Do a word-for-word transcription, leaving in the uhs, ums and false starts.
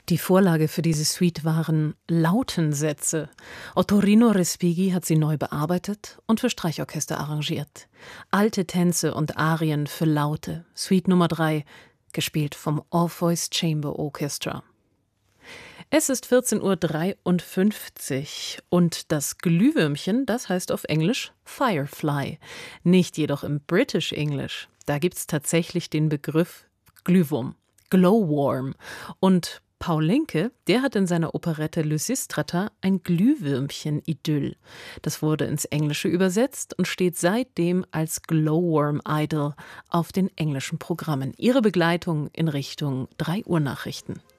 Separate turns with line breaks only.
Die Vorlage für diese Suite waren Lautensätze. Ottorino Respighi hat sie neu bearbeitet und für Streichorchester arrangiert. Alte Tänze und Arien für Laute, Suite Nummer drei, gespielt vom Orpheus Chamber Orchestra. Es ist vierzehn Uhr dreiundfünfzig und das Glühwürmchen, das heißt auf Englisch Firefly. Nicht jedoch im British English. Da gibt es tatsächlich den Begriff Glühwurm, Glowworm. Und Paul Linke, der hat in seiner Operette Lysistrata ein Glühwürmchen-Idyll. Das wurde ins Englische übersetzt und steht seitdem als Glowworm Idol auf den englischen Programmen. Ihre Begleitung in Richtung drei Uhr Nachrichten.